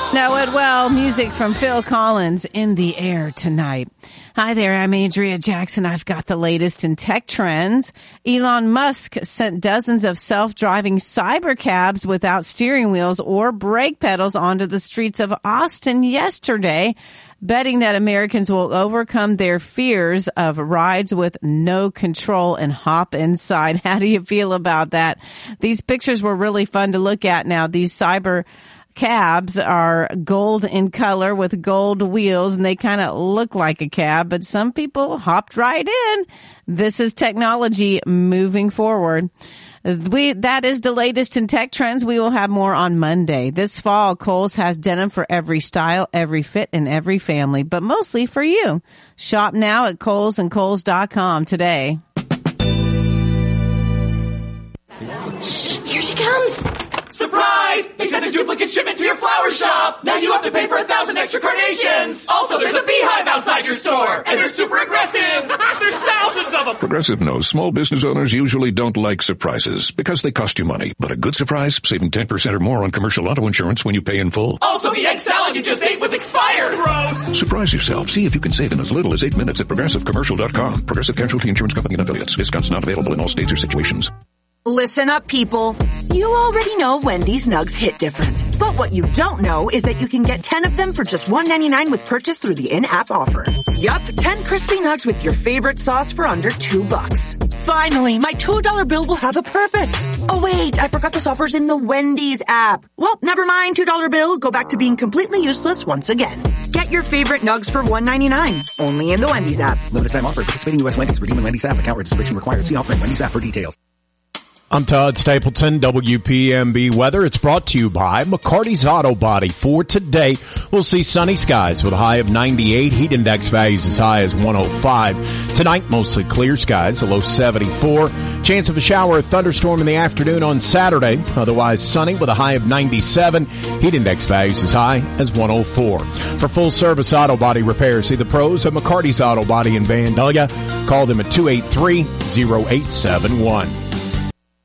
Know it well. Music from Phil Collins in the air tonight. Hi there, I'm Andrea Jackson. I've got the latest in tech trends. Elon Musk sent dozens of self-driving cyber cabs without steering wheels or brake pedals onto the streets of Austin yesterday, betting that Americans will overcome their fears of rides with no control and hop inside. How do you feel about that? These pictures were really fun to look at. Now, these cyber cabs are gold in color with gold wheels, and they kind of look like a cab, but some people hopped right in. This is technology moving forward. That is the latest in tech trends. We will have more on Monday. This fall, Kohl's has denim for every style, every fit, and every family, but mostly for you. Shop now at Kohl's and Kohls.com today. Shh, here she comes. Surprise! They sent a duplicate shipment to your flower shop! Now you have to pay for 1,000 extra carnations! Also, there's a beehive outside your store! And they're super aggressive! There's thousands of them! Progressive knows small business owners usually don't like surprises because they cost you money. But a good surprise, saving 10% or more on commercial auto insurance when you pay in full. Also, the egg salad you just ate was expired! Gross! Surprise yourself. See if you can save in as little as 8 minutes at ProgressiveCommercial.com. Progressive Casualty Insurance Company and Affiliates. Discounts not available in all states or situations. Listen up, people. You already know Wendy's Nugs hit different. But what you don't know is that you can get 10 of them for just $1.99 with purchase through the in-app offer. Yup, 10 crispy nugs with your favorite sauce for under $2. Finally, my $2 bill will have a purpose. Oh wait, I forgot this offer's in the Wendy's app. Well, never mind, $2 bill. Go back to being completely useless once again. Get your favorite nugs for $1.99. Only in the Wendy's app. Limited time offer. Participating U.S. Wendy's. Redeem in Wendy's app. Account registration required. See offer in Wendy's app for details. I'm Todd Stapleton, WPMB Weather. It's brought to you by McCarty's Auto Body. For today, we'll see sunny skies with a high of 98. Heat index values as high as 105. Tonight, mostly clear skies, a low 74. Chance of a shower or thunderstorm in the afternoon on Saturday. Otherwise sunny with a high of 97. Heat index values as high as 104. For full-service auto body repair, see the pros at McCarty's Auto Body in Vandalia. Call them at 283-0871.